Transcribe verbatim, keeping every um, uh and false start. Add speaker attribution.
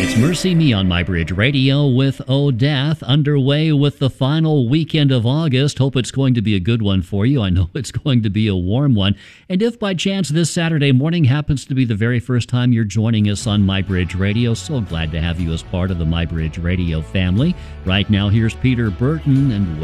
Speaker 1: It's Mercy Me on MyBridge Radio with Odath, underway with the final weekend of August. Hope it's going to be a good one for you. I know it's going to be a warm one. And if by chance this Saturday morning happens to be the very first time you're joining us on MyBridge Radio, so glad to have you as part of the MyBridge Radio family. Right now, here's Peter Burton and